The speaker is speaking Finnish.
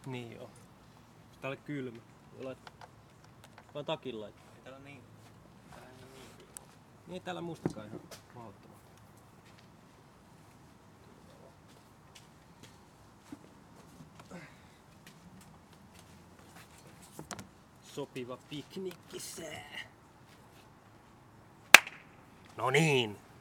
Niin joo. Täällä kylmä. Vaan takin laittaa. Ei täällä niin. Täällä ei niin kylmä. Niin täällä mustakaan ihan mahdottoman. Sopiva piknikkisää. No niin.